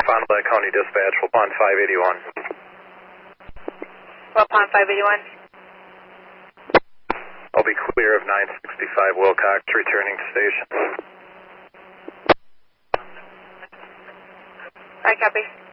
Fond du Lac County Dispatch, Will Pond 581. Will Pond 581. I'll be clear of 965 Wilcox, returning to station. I copy.